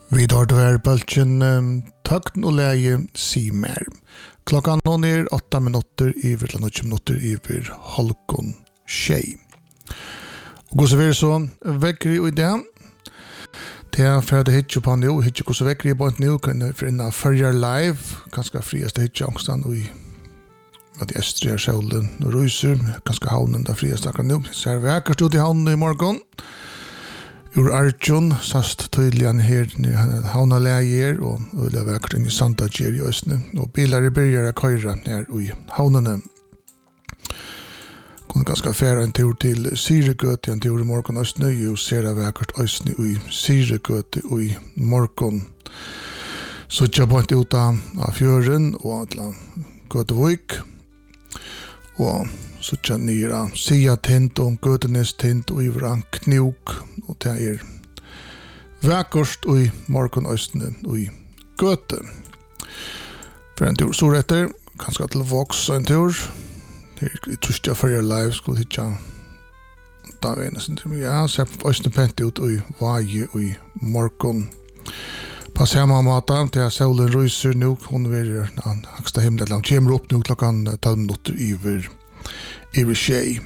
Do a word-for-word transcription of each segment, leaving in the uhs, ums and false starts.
Vi tar dvär bulten um, takt och läge simer. Klockan någon är åtta minuter över till några minuter över halkon tjej. Och gå så vidare så väcker i det. Det är för att det hittar på nu. Hittar gå så väcker i bort nu. Kan för en förjar live. Ganska friast hittar ångstan och i att det är solen och ryser. Ganska havnen där friast akkurat nu. Så här väcker stod i havnen i morgon. Ur Arjun, sast tydligen här havna läger och öliga väckren i Santa Ger i Östne. Och bilar i börjar köra här i havnen. Kunde ganska färra en tur till Syregöte, en tur i morgon Östne. Och ser väckert Östne i Syregöte och i morgon. Så jag bara inte ut av fjörren och till Götevik. Och så tjän nira Sia tent och Götenes tent och ivran knok och det är väckorst och i morgonöstnen och i Göte. För en tur så rätter kanske till Vox en tur. Det är tröstiga för live skulle hitta där är nästan ja så östnen pent ut och i varje och i morgon. Pass hemma mata till solen ryser nu hon vill han högsta himlen långt kommer upp nu klockan tolv minuter över över tjej.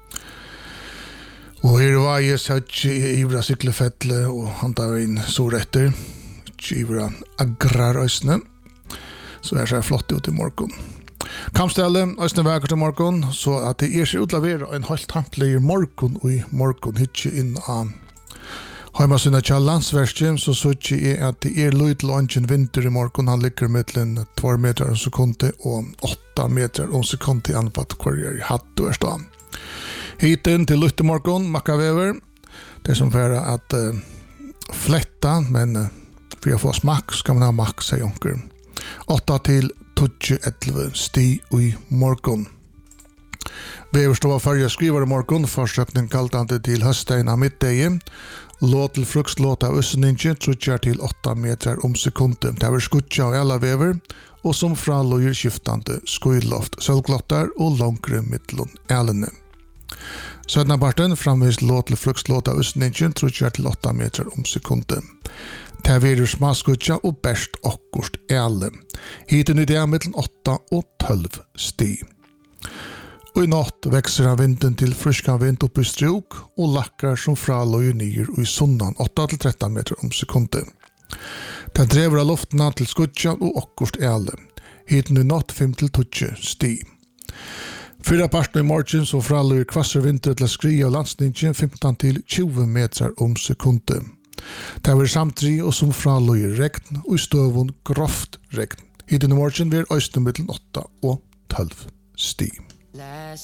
Och här var jag satt i Ivra cykelfettle och han tar in så rätter. Ivra agrarösne. Så är så flott ut i morgon. Kampställe, ösne vägar till morgon. Så att det är så utlavera en helt tamplig i morgon och i morgon hittar in av Heimasynna Kjallandsverken så såg jag att det är lite lunchen vinter i morgon. Han ligger mellan två meter om sekund och åtta meter om sekund i anpatt kvar i hatt och stan. Hiten till lite morgon, Mackaväver. Det är som för att uh, flätta, men uh, för att få smak ska man ha max, säger onkel. åtta till tjugo elva sti i morgon. Väverstova färja skriver i morgon, försökning kaltande till höstena mittdegen. Låt till fruktlåt av östninje trutjar till åtta meter om sekunden. Det var skutja av alla väver och som fralöjer skiftande skojloft, sölglottar och långre mittlån älene. Södna parten framvis låt till fruktlåt av östninje trutjar till åtta meter om sekunden. Det var smaskutja och bäst okkurst äle. Hiten i det mellan åtta och tolv sti. Och i natt växer han vinden till friska vind upp i strok och lackar som fralöjer ner i sunnan åtta till tretton meter om sekunden. Det driver luften till skutja och okkurst äle. Hiten i natt fem till tjugo sti. Fyra parten i morgon så fralöjer kvassar vinter till skri av landsningen femton till tjugo meter om sekunden. Det var samtidigt och som fralöjer regn och i stövun grovt regn. Hiten i morgon blir östen mellan åtta och tolv sti.